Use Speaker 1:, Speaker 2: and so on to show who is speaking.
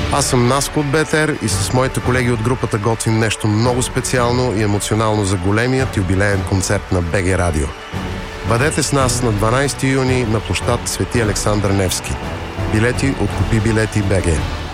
Speaker 1: Аз съм Наско от БТР и с моите колеги от групата готвим нещо много специално и емоционално за големият юбилеен концерт на БГ Радио. Бъдете с нас на 12 юни на площад Свети Александър Невски. Билети от Купи билети БГ.